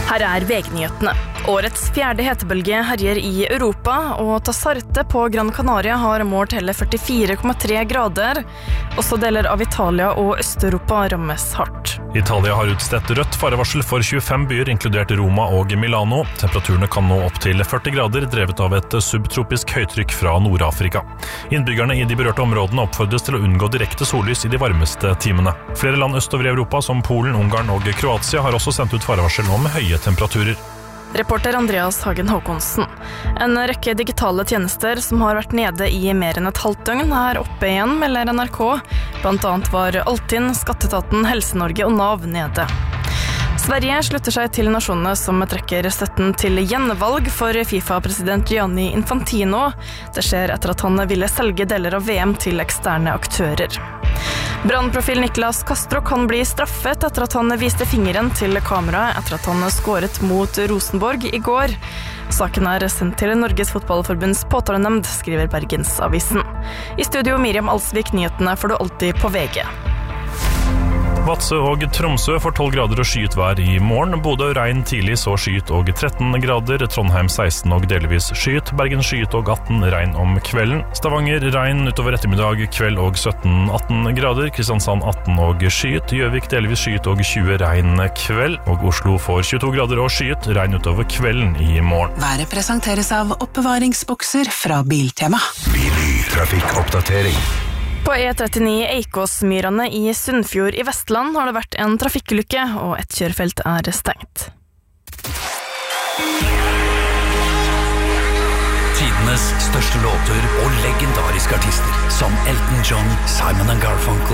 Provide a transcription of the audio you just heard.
Her VG-nyhetene. Årets fjerde hetebølge herjer i Europa, og Tassarte på Gran Canaria har målt hele 44,3 grader. Også deler av Italia og Østeuropa rammes hardt. Italia har utstedt rødt farevarsel for 25 byer, inkludert Roma og Milano. Temperaturene kan nå opp til 40 grader, drevet av et subtropisk høytrykk fra Nord-Afrika. Innbyggerne i de berørte områdene oppfordres til å unngå direkte sollys i de varmeste timene. Flere land østover i Europa, som Polen, Ungarn og Kroatia, har også sendt ut farevarsel om høye temperaturer. Reporter Andreas Hagen Håkonsen. En rekke digitale tjenester som har vært nede i mer enn et halvt døgn er oppe igjen, melder NRK. Blant annet var Altinn, Skatteetaten, Helse-Norge og Nav nede. Sverige slutter seg til nasjonene som trekker støtten til gjenvalg for FIFA-president Gianni Infantino. Det skjer etter at han ville selge deler av VM til eksterne aktører. Brannprofil Niklas Castro kan bli straffet etter at han viste fingeren til kameraet etter at han skåret mot Rosenborg i går. Saken er sendt til Norges Fotballforbunds påtalenemnd, skriver Bergensavisen. I studio Miriam Alsvik, nyhetene får du alltid på VG. Vadsø og Tromsø får 12 grader og skyet vær i morgen. Bodø regn tidlig, så skyet og 13 grader. Trondheim 16 og delvis skyet. Bergen skyet og 18 regn om kvelden. Stavanger regn utover ettermiddag, kveld og 17-18 grader. Kristiansand 18 og skyet. Gjøvik delvis skyet og 20 regn kveld. Og Oslo får 22 grader og skyet, regn utover kvelden i morgen. Været presenteres av oppbevaringsbokser fra Biltema. Trafikkoppdatering. På E39 Eikåsmyrene i Sunnfjord i Vestland har det vært en trafikkulykke, og et kjørefelt er stengt. Tidenes største låter og legendariske artister som Elton John, Simon & Garfunkel